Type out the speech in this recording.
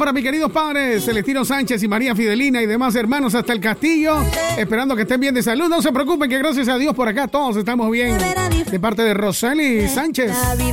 para mis queridos padres, Celestino Sánchez y María Fidelina y demás hermanos hasta el Castillo, esperando que estén bien de salud. No se preocupen que gracias a Dios por acá todos estamos bien. De parte de Roseli Sánchez.